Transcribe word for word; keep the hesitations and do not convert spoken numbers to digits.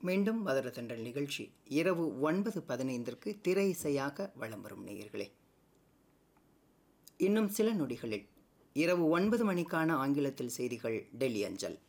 மீண்டும் மதுர தென்றல் நிகழ்ச்சி இரவு ஒன்பது பதினைந்திற்கு திரை இசையாக வலம் வரும் நேயர்களே. இன்னும் சில நொடிகளில் இரவு ஒன்பது மணிக்கான ஆங்கிலத்தில் செய்திகள் டெல்லி அஞ்சல்.